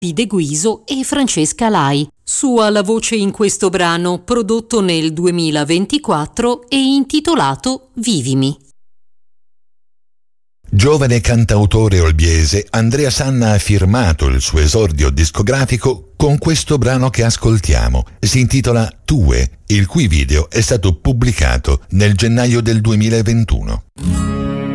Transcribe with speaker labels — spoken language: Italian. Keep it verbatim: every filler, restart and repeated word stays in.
Speaker 1: De Guiso e Francesca Lai. Sua la voce in questo brano prodotto nel duemilaventiquattro e intitolato Vivimi.
Speaker 2: Giovane cantautore olbiese, Andrea Sanna ha firmato il suo esordio discografico con questo brano che ascoltiamo. Si intitola Tue, il cui video è stato pubblicato nel gennaio del duemilaventuno.